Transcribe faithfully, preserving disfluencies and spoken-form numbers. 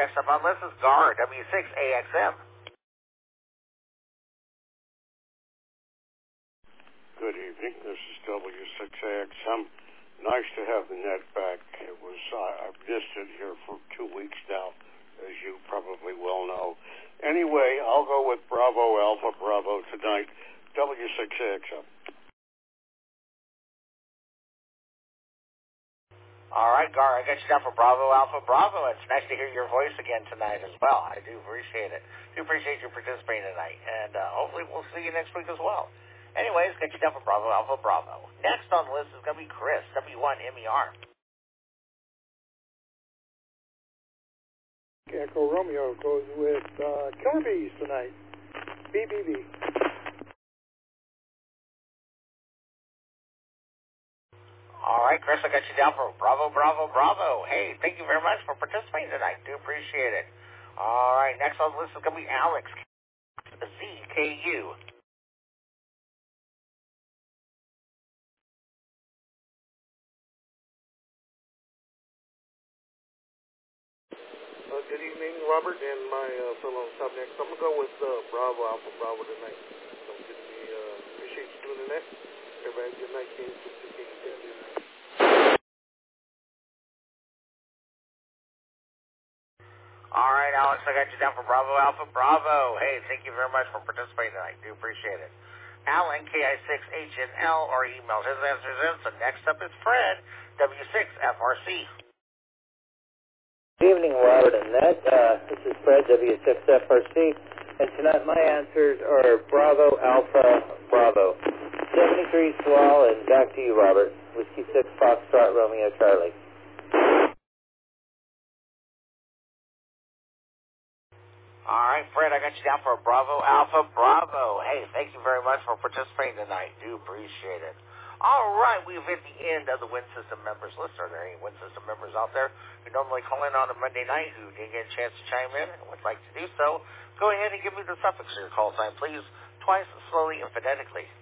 Next up on the list is Gar, W six A X M. Good evening. This is W six A X M. Nice to have the net back. It was uh, I've missed it here for two weeks now, as you probably well know. Anyway, I'll go with Bravo Alpha Bravo tonight. W six A X M. All right, Gar, I got you down for Bravo Alpha Bravo. It's nice to hear your voice again tonight as well. I do appreciate it. do appreciate you participating tonight, and uh, hopefully we'll see you next week as well. Anyways, got you down for Bravo Alpha Bravo. Next on the list is going to be Chris, W one M E R. Echo Romeo goes with uh, Killer Bees tonight. B B B. All right, Chris, I got you down for Bravo, Bravo, Bravo. Hey, thank you very much for participating tonight. Do appreciate it. All right, next on the list is going to be Alex, Z K U. Uh, good evening, Robert, and my uh, fellow top next. I'm going to go with uh, Bravo Alpha Bravo tonight. So good to be, uh, appreciate you doing that. Everybody, good night, King. Thank you. All right, Alex, I got you down for Bravo Alpha Bravo. Hey, thank you very much for participating tonight. Do appreciate it. Alan, K I six H N L, or emailed his answers in. So next up is Fred, W six F R C. Good evening, Robert and Ned. Uh, this is Fred, W six F R C, and tonight my answers are Bravo Alpha Bravo. seventy-three Swall, and back to you, Robert. Whiskey six Foxtrot Romeo Charlie. All right, Fred, I got you down for Bravo Alpha Bravo. Hey, thank you very much for participating tonight. Do appreciate it. All right, we've hit the end of the Wind System members list. Are there any Wind System members out there who normally call in on a Monday night who didn't get a chance to chime in and would like to do so? Go ahead and give me the suffix of your call sign, please, twice, slowly, and phonetically.